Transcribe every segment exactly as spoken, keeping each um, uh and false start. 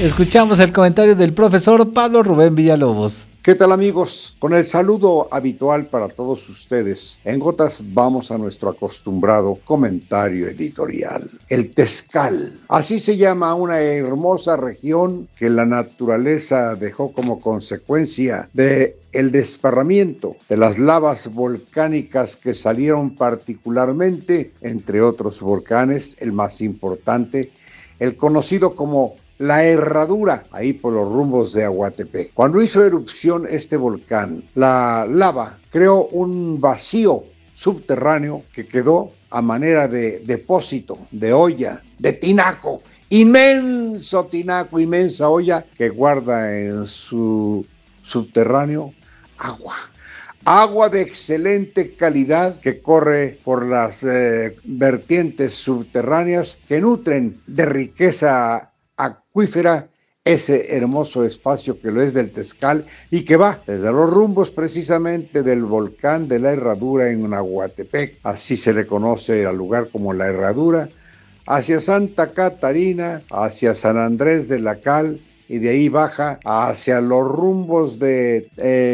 Escuchamos el comentario del profesor Pablo Rubén Villalobos. ¿Qué tal, amigos? Con el saludo habitual para todos ustedes, en gotas vamos a nuestro acostumbrado comentario editorial. El Tezcal, así se llama una hermosa región que la naturaleza dejó como consecuencia de el desparramiento de las lavas volcánicas que salieron particularmente, entre otros volcanes, el más importante, el conocido como La Herradura, ahí por los rumbos de Aguatepec. Cuando hizo erupción este volcán, la lava creó un vacío subterráneo que quedó a manera de depósito, de olla, de tinaco, inmenso tinaco, inmensa olla que guarda en su subterráneo agua. Agua de excelente calidad que corre por las eh, vertientes subterráneas que nutren de riqueza acuífera ese hermoso espacio que lo es del Tezcal y que va desde los rumbos precisamente del volcán de la Herradura en Aguatepec, así se le conoce al lugar como la Herradura, hacia Santa Catarina, hacia San Andrés de la Cal, y de ahí baja hacia los rumbos de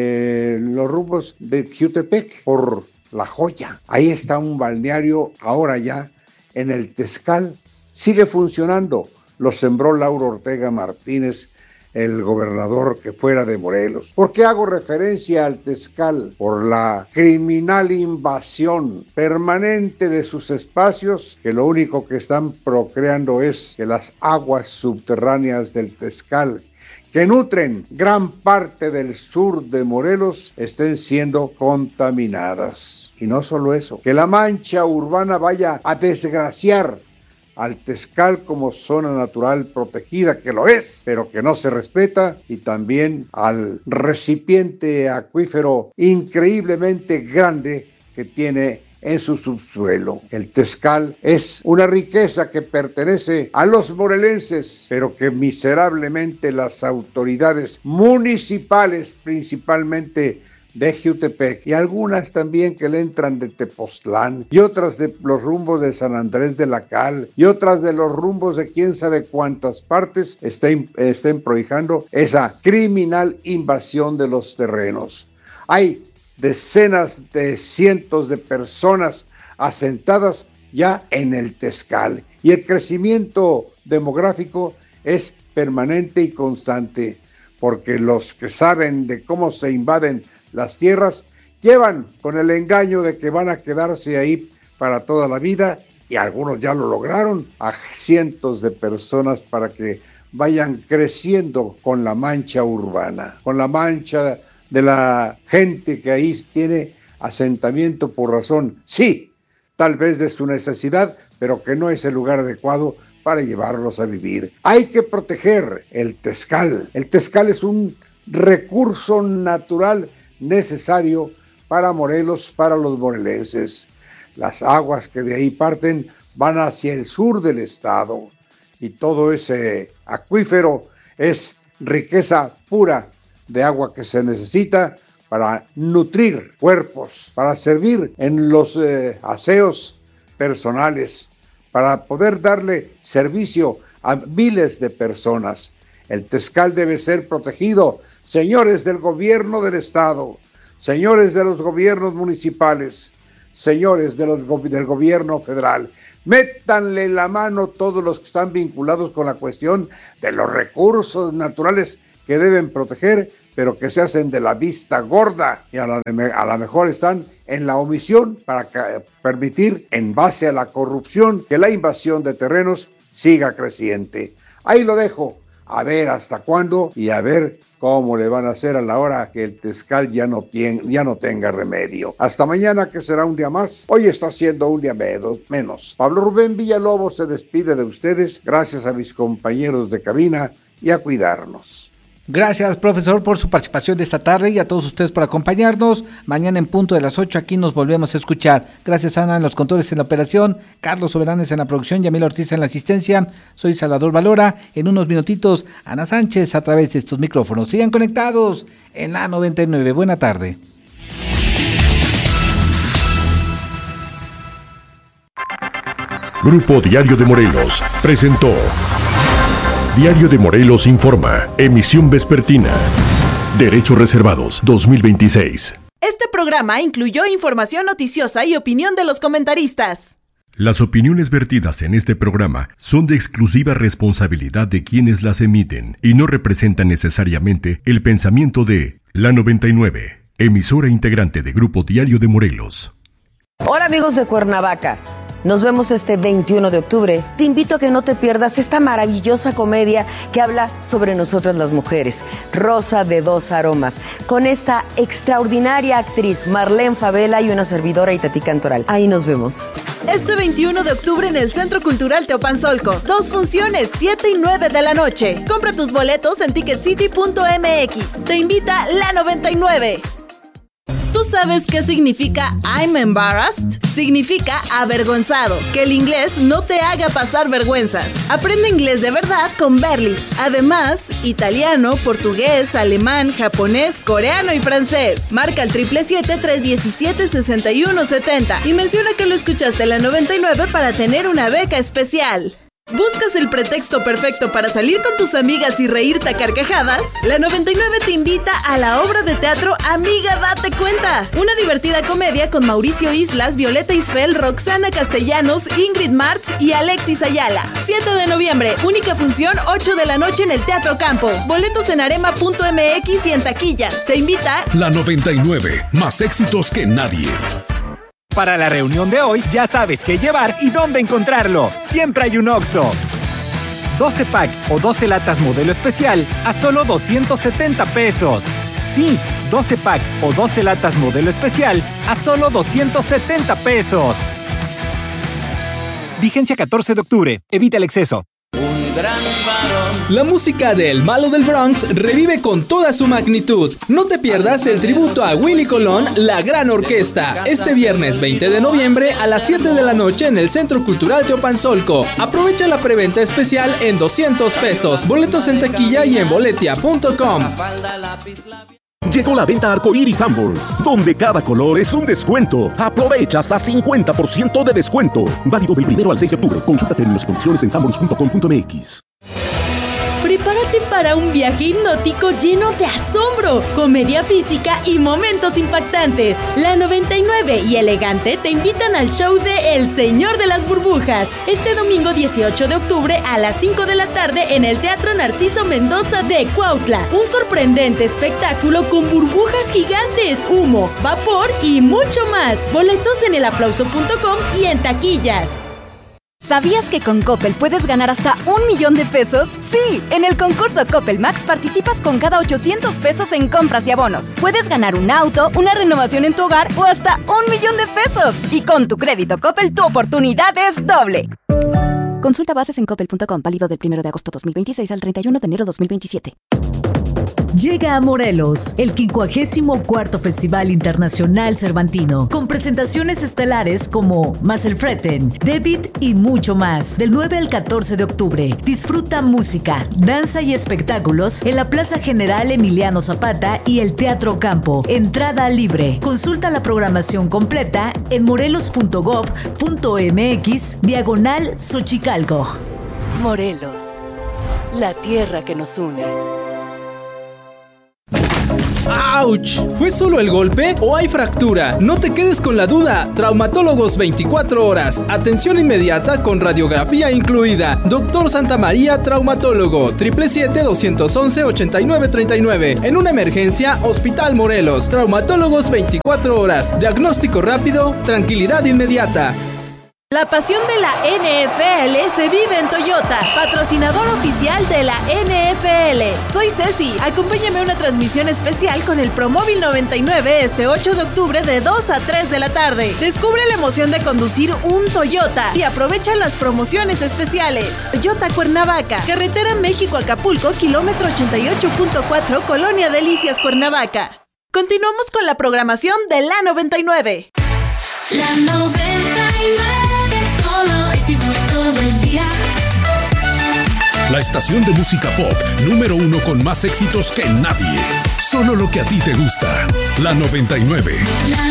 eh, los rumbos de Jutepec por La Joya. Ahí está un balneario ahora ya en el Tezcal, sigue funcionando. Lo sembró Lauro Ortega Martínez, el gobernador que fuera de Morelos. ¿Por qué hago referencia al Tezcal? Por la criminal invasión permanente de sus espacios, que lo único que están procreando es que las aguas subterráneas del Tezcal, que nutren gran parte del sur de Morelos, estén siendo contaminadas. Y no solo eso, que la mancha urbana vaya a desgraciar al Tezcal como zona natural protegida, que lo es, pero que no se respeta, y también al recipiente acuífero increíblemente grande que tiene en su subsuelo. El Tezcal es una riqueza que pertenece a los morelenses, pero que miserablemente las autoridades municipales, principalmente de Jutepec, y algunas también que le entran de Tepoztlán, y otras de los rumbos de San Andrés de la Cal, y otras de los rumbos de quién sabe cuántas partes, estén, estén prohijando esa criminal invasión de los terrenos. Hay decenas de cientos de personas asentadas ya en el Tezcal, y el crecimiento demográfico es permanente y constante, porque los que saben de cómo se invaden las tierras llevan con el engaño de que van a quedarse ahí para toda la vida, y algunos ya lo lograron, a cientos de personas para que vayan creciendo con la mancha urbana, con la mancha de la gente que ahí tiene asentamiento por razón, sí, tal vez de su necesidad, pero que no es el lugar adecuado para llevarlos a vivir. Hay que proteger el Tezcal. El Tezcal es un recurso natural necesario para Morelos, para los morelenses. Las aguas que de ahí parten van hacia el sur del estado, y todo ese acuífero es riqueza pura de agua que se necesita para nutrir cuerpos, para servir en los eh, aseos personales, para poder darle servicio a miles de personas. El Tezcal debe ser protegido, señores del gobierno del estado, señores de los gobiernos municipales, señores de los, del gobierno federal. Métanle la mano todos los que están vinculados con la cuestión de los recursos naturales que deben proteger, pero que se hacen de la vista gorda, y a la, de, a la mejor están en la omisión para que, permitir, en base a la corrupción, que la invasión de terrenos siga creciente. Ahí lo dejo, a ver hasta cuándo y a ver cómo le van a hacer a la hora que el Tezcal ya no, tiene, ya no tenga remedio. Hasta mañana, que será un día más. Hoy está siendo un día menos. Pablo Rubén Villalobos se despide de ustedes, gracias a mis compañeros de cabina, y a cuidarnos. Gracias, profesor, por su participación de esta tarde, y a todos ustedes por acompañarnos. Mañana en punto de las ocho aquí nos volvemos a escuchar. Gracias, Ana, en los controles en la operación, Carlos Soberanes en la producción, Yamil Ortiz en la asistencia. Soy Salvador Valora. En unos minutitos, Ana Sánchez a través de estos micrófonos. Sigan conectados en la noventa y nueve. Buena tarde. Grupo Diario de Morelos presentó Diario de Morelos informa. Emisión vespertina. Derechos reservados dos mil veintiséis. Este programa incluyó información noticiosa y opinión de los comentaristas. Las opiniones vertidas en este programa son de exclusiva responsabilidad de quienes las emiten y no representan necesariamente el pensamiento de La noventa y nueve, emisora integrante de Grupo Diario de Morelos. Hola amigos de Cuernavaca, nos vemos este veintiuno de octubre. Te invito a que no te pierdas esta maravillosa comedia que habla sobre nosotras las mujeres, Rosa de dos aromas, con esta extraordinaria actriz Marlene Favela y una servidora Itatí Cantoral. Ahí nos vemos. Este veintiuno de octubre en el Centro Cultural Teopanzolco. Dos funciones, siete y nueve de la noche. Compra tus boletos en ticket city punto m x. Te invita La noventa y nueve. ¿Tú sabes qué significa I'm embarrassed? Significa avergonzado, que el inglés no te haga pasar vergüenzas. Aprende inglés de verdad con Berlitz. Además, italiano, portugués, alemán, japonés, coreano y francés. Marca el siete siete siete, tres uno siete, seis uno siete cero y menciona que lo escuchaste en La noventa y nueve para tener una beca especial. ¿Buscas el pretexto perfecto para salir con tus amigas y reírte a carcajadas? La noventa y nueve te invita a la obra de teatro Amiga Date Cuenta. Una divertida comedia con Mauricio Islas, Violeta Isfel, Roxana Castellanos, Ingrid Martz y Alexis Ayala. siete de noviembre, única función, ocho de la noche en el Teatro Campo. Boletos en arema punto m x y en taquillas. Te invita La noventa y nueve, más éxitos que nadie. Para la reunión de hoy, ya sabes qué llevar y dónde encontrarlo. Siempre hay un Oxxo. doce pack o doce latas modelo especial a solo doscientos setenta pesos. Sí, doce pack o doce latas modelo especial a solo doscientos setenta pesos. Vigencia catorce de octubre. Evita el exceso. Un gran varón. La música de El Malo del Bronx revive con toda su magnitud. No te pierdas el tributo a Willy Colón, La Gran Orquesta, este viernes veinte de noviembre a las siete de la noche en el Centro Cultural Teopanzolco. Aprovecha la preventa especial en doscientos pesos. Boletos en taquilla y en boletia punto com. Llegó la venta Arcoiris Sanborns, donde cada color es un descuento. Aprovecha hasta cincuenta por ciento de descuento. Válido del primero al seis de octubre. Consulta términos y condiciones en sanborns punto com punto m x. Prepárate para un viaje hipnótico lleno de asombro, comedia física y momentos impactantes. La noventa y nueve y Elegante te invitan al show de El Señor de las Burbujas, este domingo dieciocho de octubre a las cinco de la tarde en el Teatro Narciso Mendoza de Cuautla. Un sorprendente espectáculo con burbujas gigantes, humo, vapor y mucho más. Boletos en el aplauso punto com y en taquillas. ¿Sabías que con Coppel puedes ganar hasta un millón de pesos? Sí, en el concurso Coppel Max participas con cada ochocientos pesos en compras y abonos. Puedes ganar un auto, una renovación en tu hogar o hasta un millón de pesos. Y con tu crédito Coppel, tu oportunidad es doble. Consulta bases en coppel punto com, válido del primero de agosto dos mil veintiséis al treinta y uno de enero dos mil veintisiete. Llega a Morelos el quincuagésimo cuarto Festival Internacional Cervantino, con presentaciones estelares como Maselfreten, David y mucho más. Del nueve al catorce de octubre, disfruta música, danza y espectáculos en la Plaza General Emiliano Zapata y el Teatro Campo. Entrada libre. Consulta la programación completa en morelos punto gob punto m x diagonal Xochicalco. Morelos, la tierra que nos une. ¡Auch! ¿Fue solo el golpe o hay fractura? No te quedes con la duda. Traumatólogos veinticuatro horas. Atención inmediata con radiografía incluida. Doctor Santa María, traumatólogo. siete siete siete, dos once, ochenta y nueve treinta y nueve. En una emergencia, Hospital Morelos. Traumatólogos veinticuatro horas. Diagnóstico rápido, tranquilidad inmediata. La pasión de la N F L se vive en Toyota, patrocinador oficial de la N F L. Soy Ceci, acompáñame a una transmisión especial con el Promóvil noventa y nueve este ocho de octubre de dos a tres de la tarde. Descubre la emoción de conducir un Toyota y aprovecha las promociones especiales. Toyota Cuernavaca, carretera México-Acapulco, kilómetro ochenta y ocho punto cuatro, Colonia Delicias, Cuernavaca. Continuamos con la programación de la noventa y nueve. La noventa y nueve. Todo el día. La estación de música pop número uno con más éxitos que nadie. Solo lo que a ti te gusta. La noventa y nueve.